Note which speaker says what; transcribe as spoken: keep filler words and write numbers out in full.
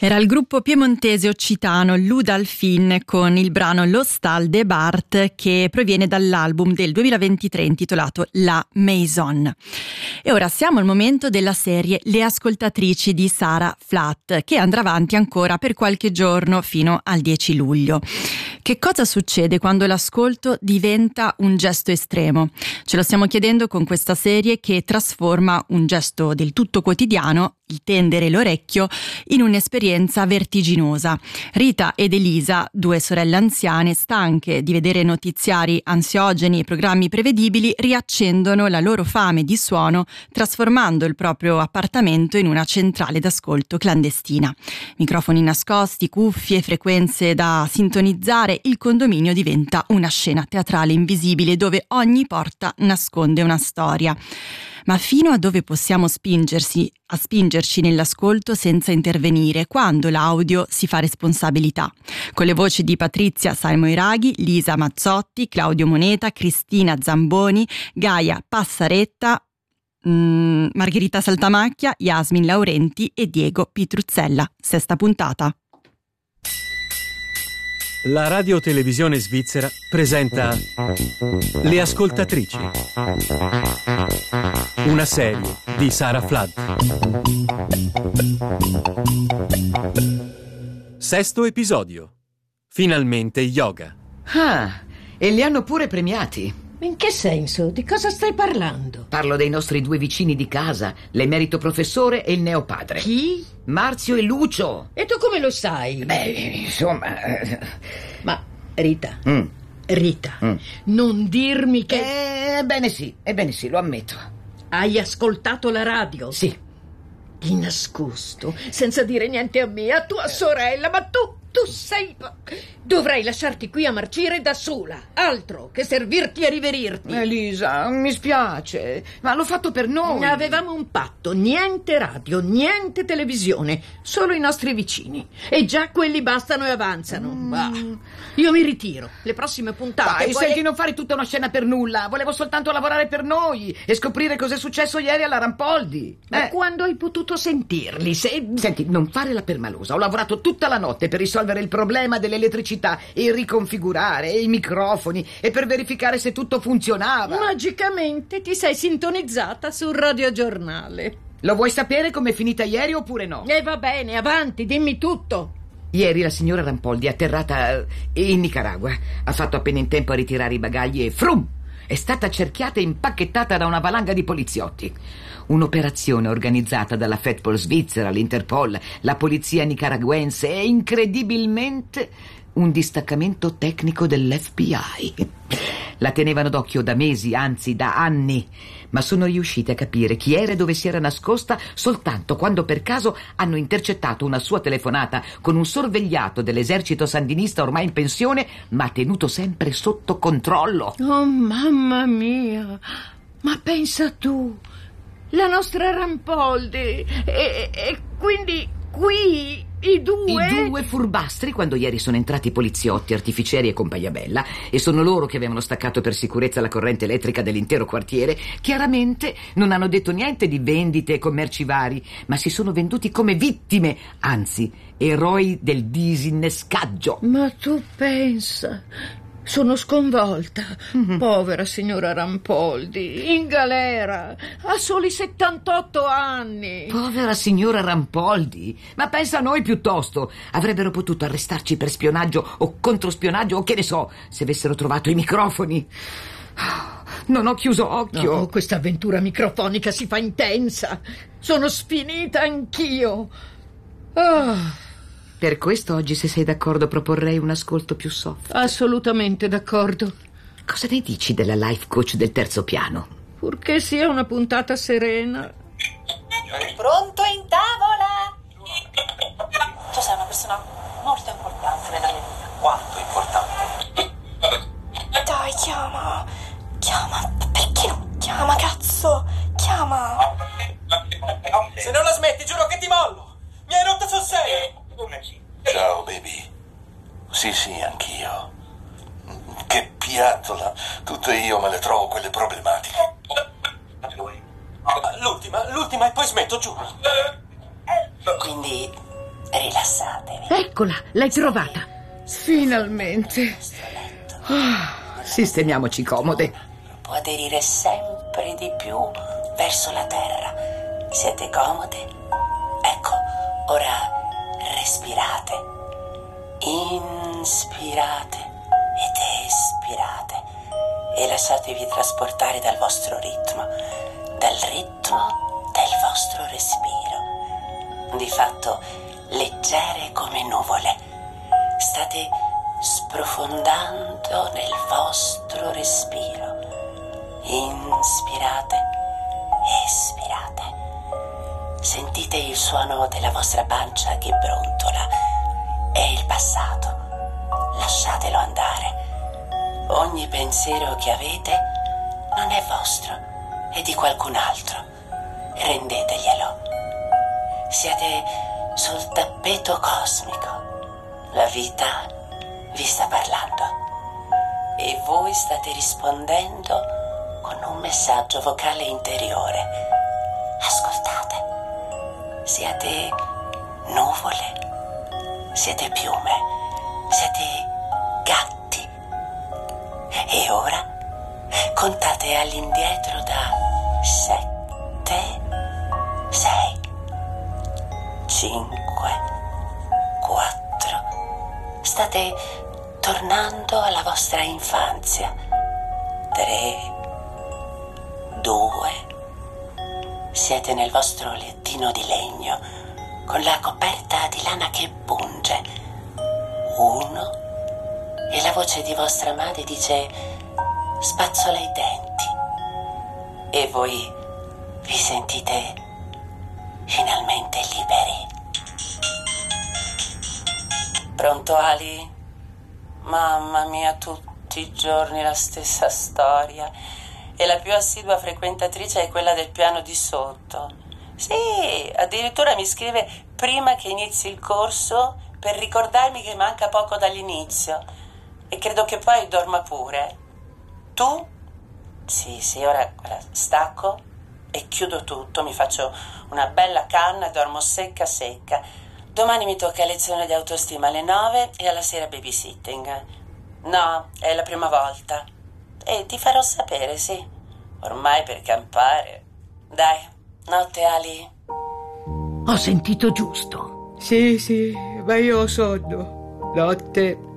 Speaker 1: Era il gruppo piemontese occitano Ludalfin con il brano Lo Stal de Bart, che proviene dall'album del duemilaventitré intitolato La Maison. E ora siamo al momento della serie Le ascoltatrici di Sarah Flatt, che andrà avanti ancora per qualche giorno fino al dieci luglio. Che cosa succede quando l'ascolto diventa un gesto estremo? Ce lo stiamo chiedendo con questa serie che trasforma un gesto del tutto quotidiano, il tendere l'orecchio, in un'esperienza vertiginosa. Rita ed Elisa, due sorelle anziane stanche di vedere notiziari ansiogeni e programmi prevedibili, riaccendono la loro fame di suono trasformando il proprio appartamento in una centrale d'ascolto clandestina. Microfoni nascosti, cuffie, frequenze da sintonizzare, il condominio diventa una scena teatrale invisibile dove ogni porta nasconde una storia. Ma fino a dove possiamo spingersi, a spingerci nell'ascolto senza intervenire, quando l'audio si fa responsabilità? Con le voci di Patrizia Salmoiraghi, Lisa Mazzotti, Claudio Moneta, Cristina Zamboni, Gaia Passaretta, mm, Margherita Saltamacchia, Yasmin Laurenti e Diego Pitruzzella. Sesta puntata.
Speaker 2: La radiotelevisione svizzera presenta Le ascoltatrici, una serie di Sarah Flatt. Sesto episodio. Finalmente yoga.
Speaker 3: Ah, e li hanno pure premiati.
Speaker 4: In che senso? Di cosa stai parlando?
Speaker 3: Parlo dei nostri due vicini di casa, l'emerito professore e il neopadre.
Speaker 4: Chi?
Speaker 3: Marzio e Lucio.
Speaker 4: E tu come lo sai?
Speaker 3: Beh, insomma...
Speaker 4: Ma, Rita,
Speaker 3: Mm.
Speaker 4: Rita,
Speaker 3: Mm.
Speaker 4: non dirmi che...
Speaker 3: Ebbene sì, ebbene sì, lo ammetto.
Speaker 4: Hai ascoltato la radio?
Speaker 3: Sì.
Speaker 4: Di nascosto, senza dire niente a me, a tua sorella, ma tu... Tu sei... Dovrei lasciarti qui a marcire da sola. Altro che servirti e riverirti.
Speaker 3: Elisa, mi spiace, ma l'ho fatto per noi.
Speaker 4: Avevamo un patto. Niente radio, niente televisione. Solo i nostri vicini. E già quelli bastano e avanzano.
Speaker 3: Mm.
Speaker 4: Bah. Io mi ritiro. Le prossime puntate...
Speaker 3: Dai,
Speaker 4: poi...
Speaker 3: senti, non fare tutta una scena per nulla. Volevo soltanto lavorare per noi e scoprire cos'è successo ieri alla Rampoldi.
Speaker 4: Ma
Speaker 3: Eh.
Speaker 4: quando hai potuto sentirli? Se...
Speaker 3: Senti, non fare la permalosa. Ho lavorato tutta la notte per risolvere il problema dell'elettricità e riconfigurare i microfoni e per verificare se tutto funzionava.
Speaker 4: Magicamente ti sei sintonizzata sul radiogiornale.
Speaker 3: Lo vuoi sapere com'è finita ieri oppure no?
Speaker 4: E va bene, avanti, dimmi tutto.
Speaker 3: Ieri la signora Rampoldi, atterrata eh, in Nicaragua, ha fatto appena in tempo a ritirare i bagagli e frum! È stata cerchiata e impacchettata da una valanga di poliziotti. Un'operazione organizzata dalla Fedpol svizzera, l'Interpol, la polizia nicaraguense e incredibilmente un distaccamento tecnico dell'F B I. La tenevano d'occhio da mesi, anzi da anni, ma sono riusciti a capire chi era e dove si era nascosta soltanto quando per caso hanno intercettato una sua telefonata con un sorvegliato dell'esercito sandinista ormai in pensione, ma tenuto sempre sotto controllo.
Speaker 4: Oh, mamma mia! Ma pensa tu, la nostra Rampoldi, e, e quindi qui i due...
Speaker 3: I due furbastri, quando ieri sono entrati i poliziotti, artificieri e compagnia bella, e sono loro che avevano staccato per sicurezza la corrente elettrica dell'intero quartiere, chiaramente non hanno detto niente di vendite e commerci vari, ma si sono venduti come vittime, anzi, eroi del disinnescaggio.
Speaker 4: Ma tu pensa... Sono sconvolta.
Speaker 3: Mm-hmm.
Speaker 4: Povera signora Rampoldi, in galera, ha soli settantotto anni.
Speaker 3: Povera signora Rampoldi, ma pensa a noi piuttosto. Avrebbero potuto arrestarci per spionaggio o controspionaggio o che ne so, se avessero trovato i microfoni. Non ho chiuso occhio.
Speaker 4: No, questa avventura microfonica si fa intensa. Sono sfinita anch'io. Ah.
Speaker 3: Per questo oggi, se sei d'accordo, proporrei un ascolto più soft.
Speaker 4: Assolutamente d'accordo.
Speaker 3: Cosa ne dici della life coach del terzo piano?
Speaker 4: Purché sia una puntata serena.
Speaker 5: Pronto in tavola? Tu sei una persona molto importante nella mia vita.
Speaker 6: Quanto importante?
Speaker 5: Dai, chiama. Chiama. Perché non chiama, cazzo? Chiama.
Speaker 6: Se non la smetti, giuro che ti mollo. Mi hai rotto sul serio.
Speaker 7: Ciao, baby. Sì, sì, anch'io. Che piattola. Tutte io me le trovo quelle problematiche.
Speaker 6: L'ultima, l'ultima e poi smetto, giuro.
Speaker 5: Quindi, rilassa.
Speaker 3: Eccola, l'hai trovata. Finalmente. Oh, sistemiamoci comode.
Speaker 8: Può aderire sempre di più verso la terra. Siete comode? Ecco, ora respirate. Inspirate ed espirate. E lasciatevi trasportare dal vostro ritmo, dal ritmo del vostro respiro. Di fatto, leggere come nuvole. State sprofondando nel vostro respiro. Inspirate, espirate. Sentite il suono della vostra pancia che brontola. È il passato. Lasciatelo andare. Ogni pensiero che avete non è vostro, è di qualcun altro. Rendeteglielo. Siete sul tappeto cosmico. La vita vi sta parlando e voi state rispondendo con un messaggio vocale interiore. Ascoltate. Siete nuvole, siete piume, siete gatti. E ora contate all'indietro da sette, sei, cinque, quattro. State tornando alla vostra infanzia. Tre, due. Siete nel vostro lettino di legno con la coperta di lana che punge. Uno. E la voce di vostra madre dice: spazzola i denti. E voi vi sentite finalmente liberi. Pronto, Ali? Mamma mia, tutti i giorni la stessa storia. E la più assidua frequentatrice è quella del piano di sotto. Sì, addirittura mi scrive prima che inizi il corso per ricordarmi che manca poco dall'inizio. E credo che poi dorma pure. Tu? Sì, sì, ora guarda, stacco e chiudo tutto, mi faccio una bella canna e dormo secca secca. Domani mi tocca lezione di autostima alle nove e alla sera babysitting. No, è la prima volta. E ti farò sapere, sì. Ormai per campare. Dai, notte, Ali.
Speaker 3: Ho sentito giusto.
Speaker 4: Sì, sì, ma io ho sonno. Notte.